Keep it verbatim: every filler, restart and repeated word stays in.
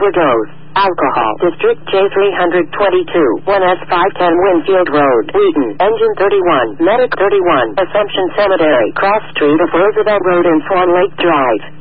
overdose. Alcohol. District J three twenty-two, one S five ten Winfield Road, Wheaton. Engine thirty-one, Medic thirty-one, Assumption Cemetery, Cross Street of Roosevelt Road and Swan Lake Drive.